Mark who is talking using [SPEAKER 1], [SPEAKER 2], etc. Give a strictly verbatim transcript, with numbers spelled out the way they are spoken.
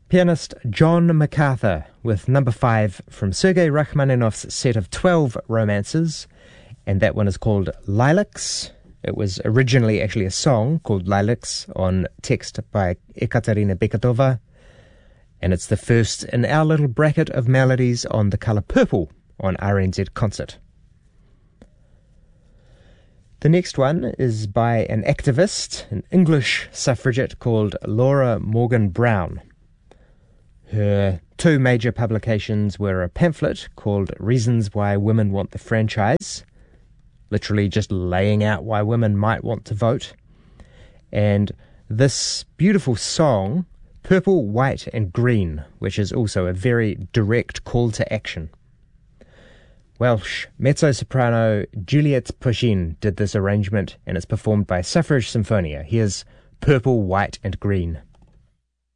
[SPEAKER 1] Pianist John MacArthur with number five from Sergei Rachmaninoff's set of twelve romances, and that one is called Lilacs. It was originally actually a song called Lilacs on text by Ekaterina Beketova, and it's the first in our little bracket of melodies on the colour purple on R N Z Concert. The next one is by an activist, an English suffragette called Laura Morgan Brown. Her two major publications were a pamphlet called Reasons Why Women Want the Franchise, literally just laying out why women might want to vote, and this beautiful song, Purple, White and Green, which is also a very direct call to action. Welsh mezzo-soprano Juliet Pushin did this arrangement, and it's performed by Suffrage Symphonia. Here's Purple, White and Green.